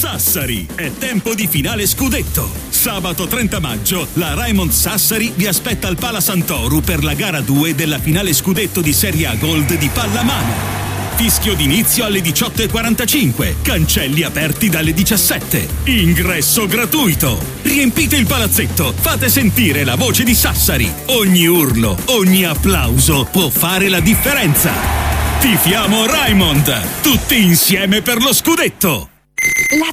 Sassari, è tempo di finale scudetto. Sabato 30 maggio la Raimond Sassari vi aspetta al Pala Sant'Oru per la gara 2 della finale scudetto di Serie A Gold di pallamano. Fischio d'inizio alle 18:45, cancelli aperti dalle 17. Ingresso gratuito. Riempite il palazzetto, fate sentire la voce di Sassari. Ogni urlo, ogni applauso può fare la differenza. Tifiamo Raimond, tutti insieme per lo scudetto. La